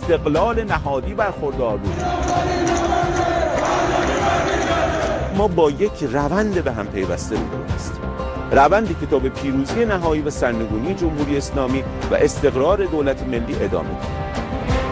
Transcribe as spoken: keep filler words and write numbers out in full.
استقلال نهادی برخوردار بود. ما با یک روند به هم پیوسته روبرو هستیم، روندی که تا به پیروزی نهایی و سرنگونی جمهوری اسلامی و استقرار دولت ملی ادامه دارد.